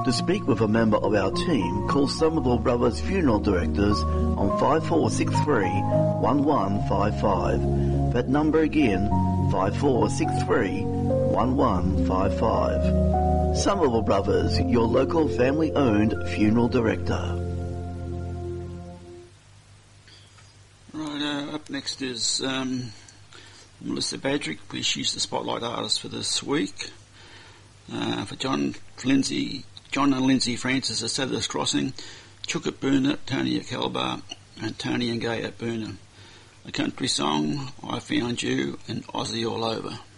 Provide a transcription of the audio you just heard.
To speak with a member of our team, call Somerville Brothers Funeral Directors on 5463 1155. That number again, 5463 1155. Somerville Brothers, your local family-owned funeral director. Right, up next is Melissa Badrick, where she's the Spotlight Artist for this week. For John and Lindsay Francis at Sadler's Crossing, Chook at Boona, Tony at Calabar, and Tony and Gay at Boona. A country song, I Found You, and Aussie All Over.